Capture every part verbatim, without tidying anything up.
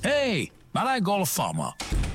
Hei, mä lähden golfaamaan.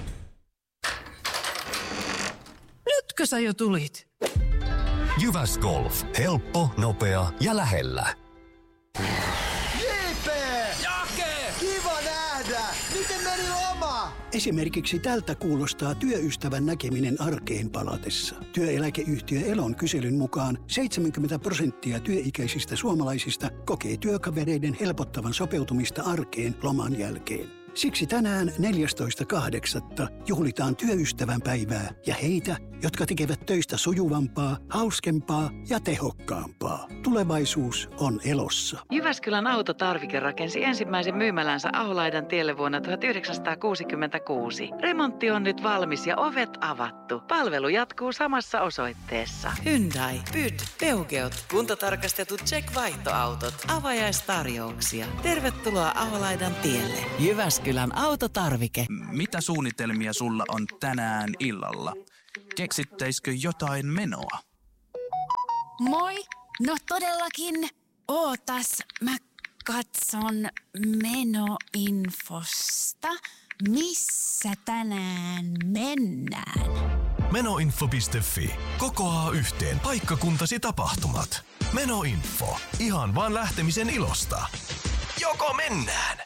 Nytkö sä jo tulit? Jyväs Golf. Helppo, nopea ja lähellä. J P! Jake! Kiva nähdä! Miten meni loma? Esimerkiksi tältä kuulostaa työystävän näkeminen arkeen palatessa. Työeläkeyhtiö Elon kyselyn mukaan seitsemänkymmentä prosenttia työikäisistä suomalaisista kokee työkavereiden helpottavan sopeutumista arkeen loman jälkeen. Siksi tänään neljästoista kahdeksatta juhlitaan työystävän päivää ja heitä, jotka tekevät töistä sujuvampaa, hauskempaa ja tehokkaampaa. Tulevaisuus on Elossa. Jyväskylän Autotarvike rakensi ensimmäisen myymälänsä Aholaidan tielle vuonna tuhatyhdeksänsataakuusikymmentäkuusi. Remontti on nyt valmis ja ovet avattu. Palvelu jatkuu samassa osoitteessa. Hyundai, Pyd, Peugeot, kuntotarkastetut check-vaihtoautot, avajaistarjouksia. Tervetuloa Aholaidan tielle. Jyväskylän Autotarvike. Mitä suunnitelmia sulla on tänään illalla? Keksittäisikö jotain menoa? Moi! No todellakin. Ootas, mä katson menoinfosta. Missä tänään mennään? Menoinfo piste fi. Kokoaa yhteen paikkakuntasi tapahtumat. Menoinfo. Ihan vaan lähtemisen ilosta. Joko mennään?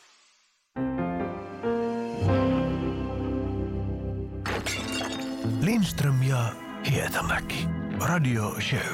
Lindström ja Hietamäki. Radio Show.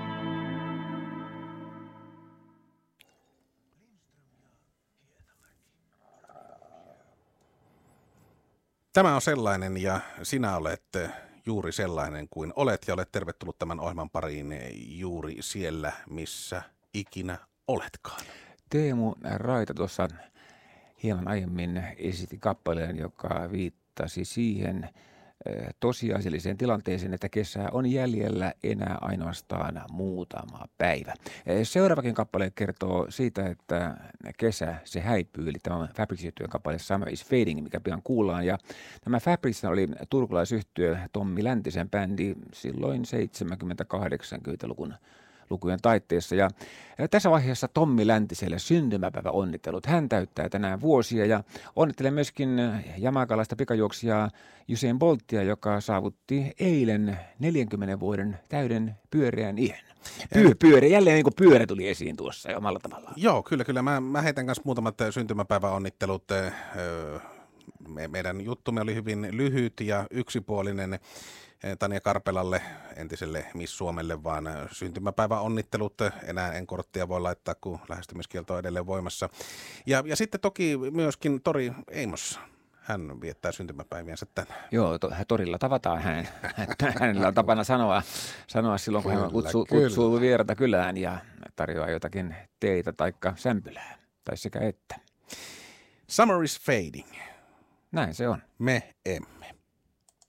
Tämä on sellainen ja sinä olet juuri sellainen kuin olet ja olet tervetullut tämän ohjelman pariin juuri siellä, missä ikinä oletkaan. Teemu Raita tuossa hieman aiemmin esitti kappaleen, joka viittasi siihen tosiasialliseen tilanteeseen, että kesää on jäljellä enää ainoastaan muutama päivä. Seuraavakin kappale kertoo siitä, että kesä se häipyy, eli tämä Fabrics-yhtyön kappale Summer is Fading, mikä pian kuullaan. Ja tämä Fabrics oli turkulaisyhtyö Tommi Läntisen bändi silloin seitsemänkymmentä-kahdeksankymmentäluvun lukujen taitteessa. Ja tässä vaiheessa Tommi Läntiselle syntymäpäivä onnittelut. Hän täyttää tänään vuosia ja onnittelee myöskin jamaikalaista pikajuoksijaa Usain Boltia, joka saavutti eilen neljänkymmenen vuoden täyden pyöreän iän. Pyö, pyörä, jälleen niin kuin pyörä tuli esiin tuossa omalla tavallaan. Joo, kyllä, kyllä. Mä, mä heitän kanssa muutamat syntymäpäivän onnittelut. Me, meidän juttumme oli hyvin lyhyt ja yksipuolinen. Tanja Karpelalle, entiselle Miss Suomelle, vaan syntymäpäivän onnittelut. Enää en korttia voi laittaa, kun lähestymiskielto on edelleen voimassa. Ja, ja sitten toki myöskin Tori Eimos. Hän viettää syntymäpäiviänsä tänään. Joo, to, torilla tavataan hänen. Hänellä on tapana sanoa, sanoa silloin, kun hän kutsuu, kutsuu vierata kylään ja tarjoaa jotakin teitä taikka sämpylää. Tai sekä että. Summer is fading. Näin se on. Me emme.